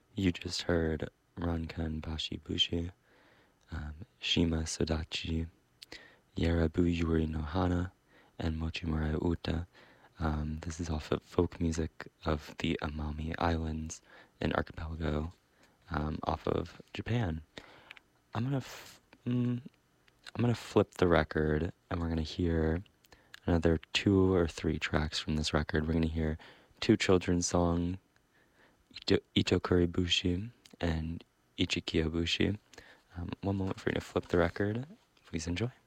You just heard Rankan Bashi Bushi, Shima Sodachi, Yarabu Yuri no Hana, and Mochimurai Uta. This is off of folk music of the Amami Islands, an archipelago off of Japan. I'm gonna flip the record, and we're gonna hear another 2 or 3 tracks from this record. We're gonna hear 2 children's songs, Itokuri Bushi and Ichikiyo Bushi. One moment for you to flip the record. Please enjoy.